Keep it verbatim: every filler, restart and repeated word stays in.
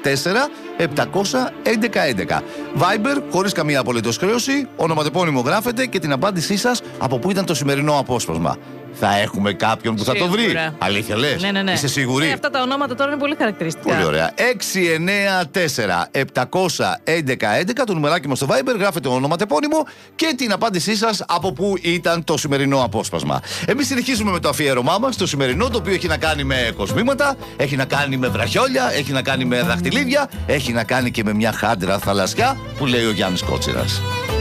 τέσσερα επτακόσια έντεκα έντεκα. Viber, χωρίς καμία απολύτως χρέωση, ονοματεπώνυμο γράφετε και την απάντησή σας από πού ήταν το σημερινό απόσπασμα. Θα έχουμε κάποιον που θα Σίγουρα. το βρει. Αλήθεια λες? Ναι, ναι, ναι. Είσαι σίγουρη? Ε, αυτά τα ονόματα τώρα είναι πολύ χαρακτηριστικά. Πολύ ωραία. έξι εννέα τέσσερα επτακόσια έντεκα έντεκα, το νουμεράκι μας στο Viber, γράφετε ονοματεπώνυμο και την απάντησή σας από πού ήταν το σημερινό απόσπασμα. Εμείς συνεχίζουμε με το αφιέρωμά μας, το σημερινό, το οποίο έχει να κάνει με κοσμήματα, έχει να κάνει με βραχιόλια, έχει να κάνει με δαχτυλίδια, έχει να κάνει και με μια χάντρα θαλασσιά που λέει ο Γιάννης Κότσιρας.